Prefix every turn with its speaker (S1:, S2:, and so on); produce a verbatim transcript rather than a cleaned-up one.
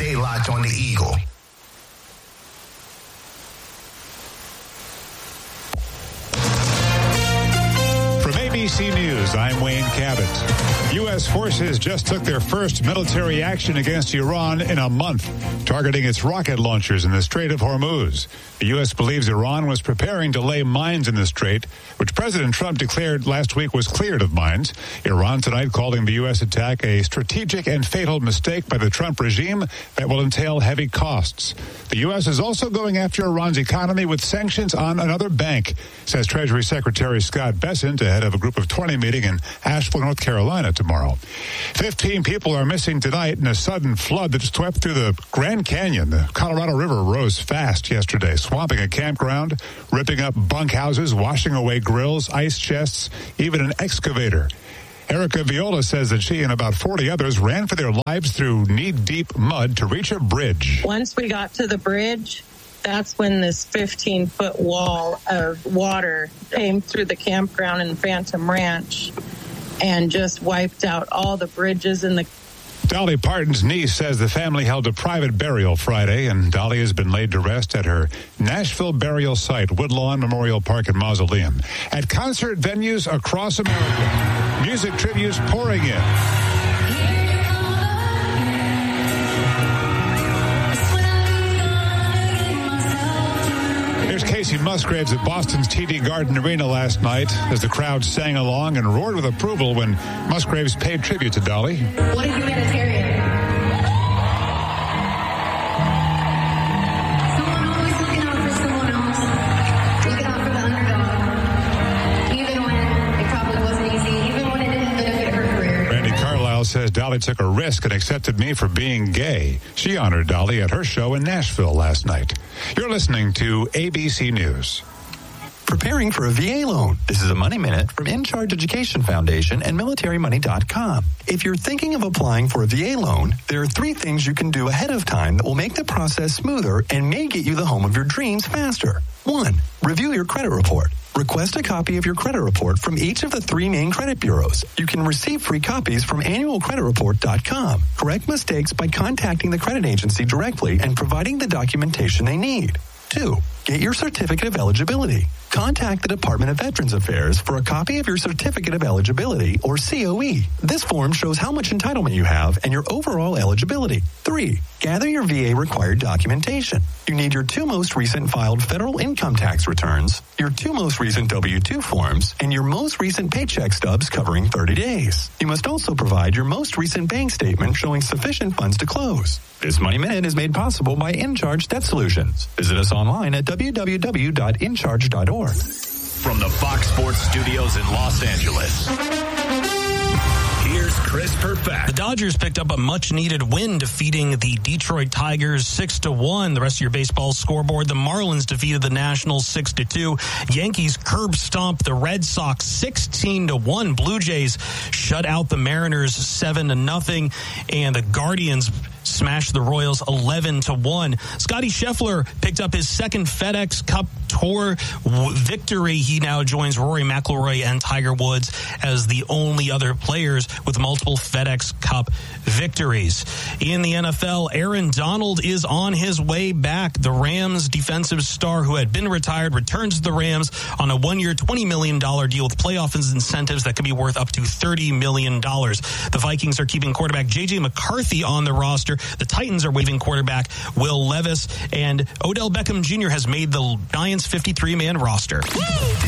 S1: Stay locked on the Eagle.
S2: A B C News, I'm Wayne Cabot. U S forces just took their first military action against Iran in a month, targeting its rocket launchers in the Strait of Hormuz. The U S believes Iran was preparing to lay mines in the strait, which President Trump declared last week was cleared of mines. Iran tonight calling the U S attack a strategic and fatal mistake by the Trump regime that will entail heavy costs. The U S is also going after Iran's economy with sanctions on another bank, says Treasury Secretary Scott Bessent ahead of a group of twenty meeting in Asheville, North Carolina tomorrow. Fifteen people are missing tonight in a sudden flood that swept through the Grand Canyon. The Colorado River rose fast yesterday, swamping a campground, ripping up bunkhouses, washing away grills, ice chests, even an excavator. Erica Viola says that she and about forty others ran for their lives through knee-deep mud to reach a bridge.
S3: Once we got to the bridge, that's when this fifteen-foot wall of water came through the campground in Phantom Ranch and just wiped out all the bridges in the...
S2: Dolly Parton's niece says the family held a private burial Friday, and Dolly has been laid to rest at her Nashville burial site, Woodlawn Memorial Park and Mausoleum. At concert venues across America, music tributes pouring in. Here's Casey Musgraves at Boston's T D Garden Arena last night as the crowd sang along and roared with approval when Musgraves paid tribute to Dolly.
S4: What a humanitarian. Someone always looking out for someone else, looking out for the underdog, even when it probably wasn't easy, even when it didn't benefit her career.
S2: Randy Carlisle says Dolly took a risk and accepted me for being gay. She honored Dolly at her show in Nashville last night. You're listening to A B C News.
S5: Preparing for a V A loan. This is a Money Minute from In Charge Education Foundation and military money dot com. If you're thinking of applying for a V A loan, there are three things you can do ahead of time that will make the process smoother and may get you the home of your dreams faster. One, review your credit report. Request a copy of your credit report from each of the three main credit bureaus. You can receive free copies from annual credit report dot com. Correct mistakes by contacting the credit agency directly and providing the documentation they need. Two, get your certificate of eligibility. Contact the Department of Veterans Affairs for a copy of your certificate of eligibility, or C O E. This form shows how much entitlement you have and your overall eligibility. Three, gather your V A required documentation. You need your two most recent filed federal income tax returns, your two most recent W two forms, and your most recent paycheck stubs covering thirty days. You must also provide your most recent bank statement showing sufficient funds to close. This Money Minute is made possible by InCharge Debt Solutions. Visit us online at w w w dot in charge dot org.
S6: From the Fox Sports Studios in Los Angeles, here's Chris Perfett.
S7: The Dodgers picked up a much-needed win, defeating the Detroit Tigers six to one. The rest of your baseball scoreboard: the Marlins defeated the Nationals six to two. Yankees curb stomped the Red Sox sixteen to one. Blue Jays shut out the Mariners seven to nothing, and the Guardians smashed the Royals eleven to one. Scotty Scheffler picked up his second FedEx Cup Tour victory. He now joins Rory McIlroy and Tiger Woods as the only other players with multiple FedEx Cup victories. In the N F L, Aaron Donald is on his way back. The Rams defensive star who had been retired returns to the Rams on a one-year, twenty million dollars deal with playoff incentives that could be worth up to thirty million dollars. The Vikings are keeping quarterback J J McCarthy on the roster. The Titans are waiving quarterback Will Levis, and Odell Beckham Junior has made the Giants fifty-three man roster.